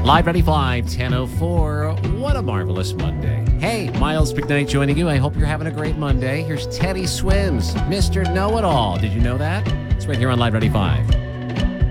Live Ready 5, 10:04. What a marvelous Monday. Hey, Miles McKnight joining you. I hope you're having a great Monday. Here's Teddy Swims, Mr. Know-It-All. Did you know that? It's right here on Live Ready 5.